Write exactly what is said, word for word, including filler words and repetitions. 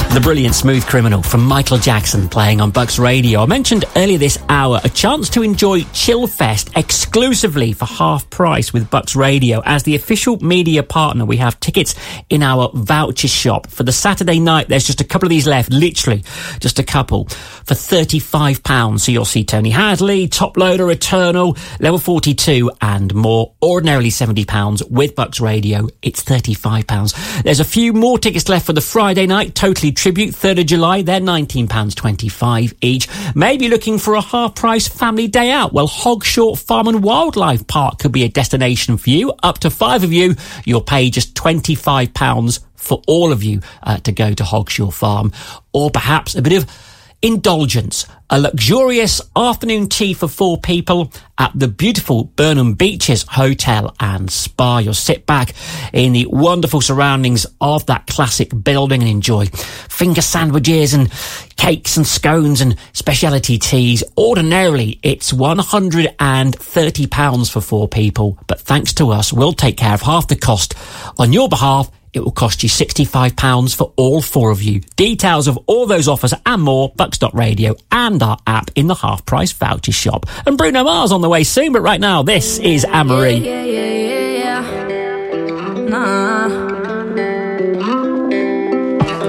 The brilliant Smooth Criminal from Michael Jackson playing on Bucks Radio. I mentioned earlier this hour a chance to enjoy Chillfest exclusively for half price with Bucks Radio. As the official media partner, we have tickets in our voucher shop. For the Saturday night, there's just a couple of these left, literally just a couple, for thirty-five pounds. So you'll see Tony Hadley, Top Loader, Eternal, Level forty-two and more. Ordinarily seventy pounds. With Bucks Radio, it's thirty-five pounds. There's a few more tickets left for the Friday night, Totally Tribute, third of July. They're nineteen pounds twenty-five each. Maybe looking for a half-price family day out? Well, Hogshaw Farm and Wildlife Park could be a destination for you. Up to five of you, you'll pay just twenty-five pounds for all of you uh, to go to Hogshaw Farm. Or perhaps a bit of indulgence, a luxurious afternoon tea for four people at the beautiful Burnham Beaches Hotel and Spa. You'll sit back in the wonderful surroundings of that classic building and enjoy finger sandwiches and cakes and scones and specialty teas. Ordinarily, it's one hundred thirty pounds for four people, but thanks to us, we'll take care of half the cost on your behalf. It will cost you sixty-five pounds for all four of you. Details of all those offers and more, bucks dot radio and our app in the half-price voucher shop. And Bruno Mars on the way soon, but right now, this is Anne-Marie. Yeah, yeah, yeah.